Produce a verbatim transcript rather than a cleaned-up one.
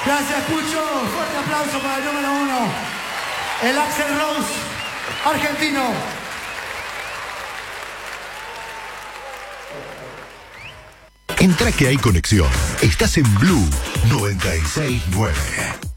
Gracias, Pucho. Fuerte aplauso para el número uno. El Axl Rose argentino. Entra que hay conexión. Estás en Blue noventa y seis punto nueve.